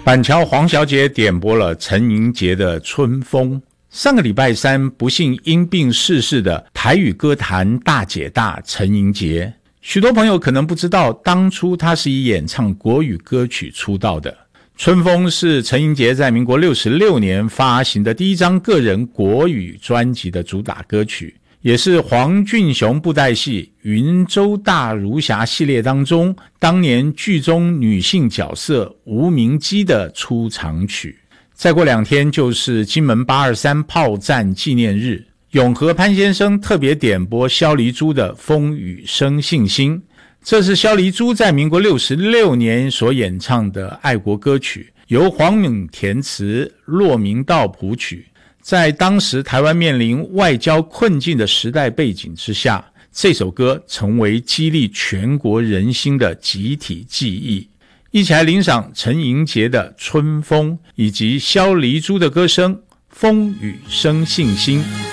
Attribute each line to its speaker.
Speaker 1: 板桥黄小姐点播了陈盈杰的《春风》。上个礼拜三不幸因病逝世的台语歌坛大姐大陈盈杰，许多朋友可能不知道，当初她是以演唱国语歌曲出道的。《春风》是陈盈杰在民国66年发行的第一张个人国语专辑的主打歌曲，也是黄俊雄布袋戏云州大儒侠系列当中当年剧中女性角色吴明基的出场曲。再过2天就是金门823炮战纪念日，永和潘先生特别点播萧黎珠的《风雨生信心》，这是萧黎珠在民国66年所演唱的爱国歌曲，由黄敏填词，骆明道谱曲。在当时台湾面临外交困境的时代背景之下，这首歌成为激励全国人心的集体记忆。一起来领赏陈盈杰的《春风》，以及萧黎珠的歌声《风雨生信心》。